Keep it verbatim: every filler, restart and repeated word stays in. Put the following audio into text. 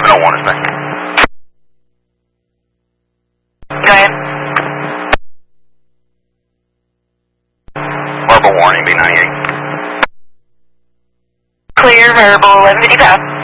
seven oh one is back. Go ahead. Verbal warning, B ninety-eight. Clear, verbal, eleven fifty-five.